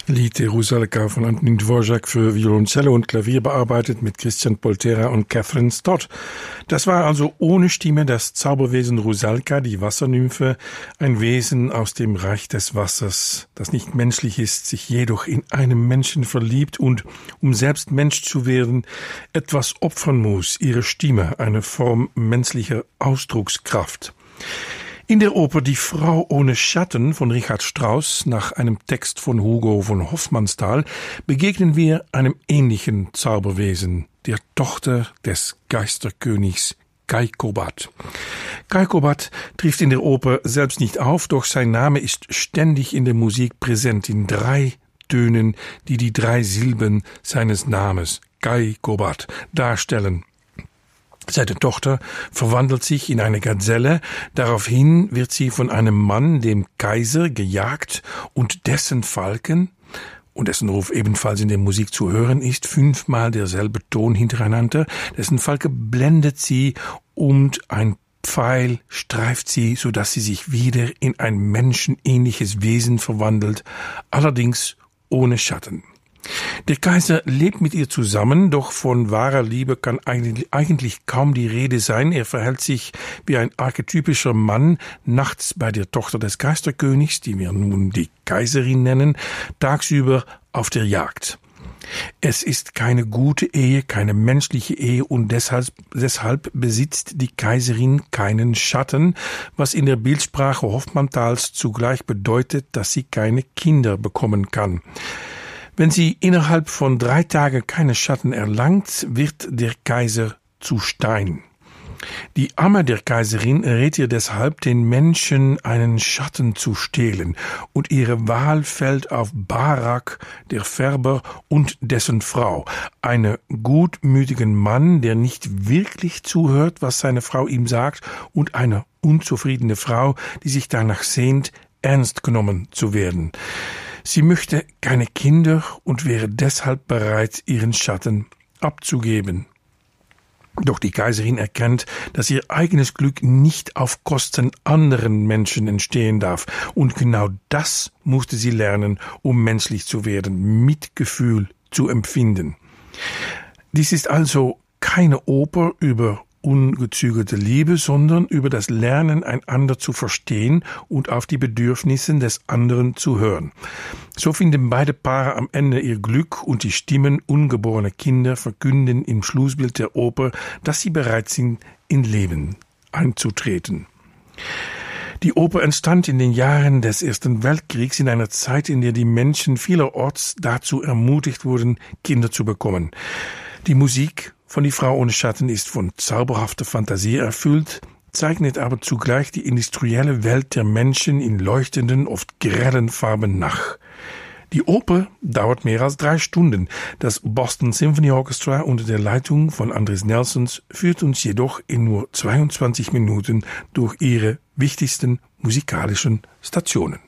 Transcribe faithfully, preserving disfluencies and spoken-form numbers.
Lied der Rusalka von Antonín Dvořák für Violoncello und Klavier bearbeitet mit Christian Poltera und Catherine Stott. Das war also ohne Stimme das Zauberwesen Rusalka, die Wassernymphe, ein Wesen aus dem Reich des Wassers, das nicht menschlich ist, sich jedoch in einen Menschen verliebt und, um selbst Mensch zu werden, etwas opfern muss, ihre Stimme, eine Form menschlicher Ausdruckskraft. In der Oper Die Frau ohne Schatten von Richard Strauss nach einem Text von Hugo von Hofmannsthal begegnen wir einem ähnlichen Zauberwesen, der Tochter des Geisterkönigs Kaikobad. Kaikobad trifft in der Oper selbst nicht auf, doch sein Name ist ständig in der Musik präsent in drei Tönen, die die drei Silben seines Namens Kaikobad darstellen. Seine Tochter verwandelt sich in eine Gazelle, daraufhin wird sie von einem Mann, dem Kaiser, gejagt und dessen Falken, und dessen Ruf ebenfalls in der Musik zu hören ist, fünfmal derselbe Ton hintereinander, dessen Falke blendet sie und ein Pfeil streift sie, sodass sie sich wieder in ein menschenähnliches Wesen verwandelt, allerdings ohne Schatten. Der Kaiser lebt mit ihr zusammen, doch von wahrer Liebe kann eigentlich kaum die Rede sein. Er verhält sich wie ein archetypischer Mann, nachts bei der Tochter des Geisterkönigs, die wir nun die Kaiserin nennen, tagsüber auf der Jagd. Es ist keine gute Ehe, keine menschliche Ehe und deshalb, deshalb besitzt die Kaiserin keinen Schatten, was in der Bildsprache Hofmannsthals zugleich bedeutet, dass sie keine Kinder bekommen kann. Wenn sie innerhalb von drei Tagen keine Schatten erlangt, wird der Kaiser zu Stein. Die Amme der Kaiserin rät ihr deshalb, den Menschen einen Schatten zu stehlen, und ihre Wahl fällt auf Barak, der Färber, und dessen Frau, einen gutmütigen Mann, der nicht wirklich zuhört, was seine Frau ihm sagt, und eine unzufriedene Frau, die sich danach sehnt, ernst genommen zu werden. Sie möchte keine Kinder und wäre deshalb bereit, ihren Schatten abzugeben. Doch die Kaiserin erkennt, dass ihr eigenes Glück nicht auf Kosten anderen Menschen entstehen darf. Und genau das musste sie lernen, um menschlich zu werden, Mitgefühl zu empfinden. Dies ist also keine Oper über ungezügelte Liebe, sondern über das Lernen, einander zu verstehen und auf die Bedürfnisse des anderen zu hören. So finden beide Paare am Ende ihr Glück und die Stimmen ungeborener Kinder verkünden im Schlussbild der Oper, dass sie bereit sind, in Leben einzutreten. Die Oper entstand in den Jahren des Ersten Weltkriegs in einer Zeit, in der die Menschen vielerorts dazu ermutigt wurden, Kinder zu bekommen. Die Musik von Die Frau ohne Schatten ist von zauberhafter Fantasie erfüllt, zeichnet aber zugleich die industrielle Welt der Menschen in leuchtenden, oft grellen Farben nach. Die Oper dauert mehr als drei Stunden. Das Boston Symphony Orchestra unter der Leitung von Andris Nelsons führt uns jedoch in nur zweiundzwanzig Minuten durch ihre wichtigsten musikalischen Stationen.